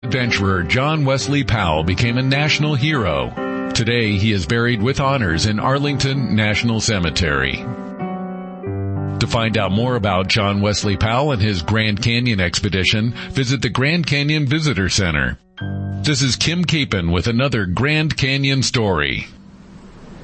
adventurer John Wesley Powell became a national hero. Today, he is buried with honors in Arlington National Cemetery. To find out more about John Wesley Powell and his Grand Canyon expedition, visit the Grand Canyon Visitor Center. This is Kim Capon with another Grand Canyon story.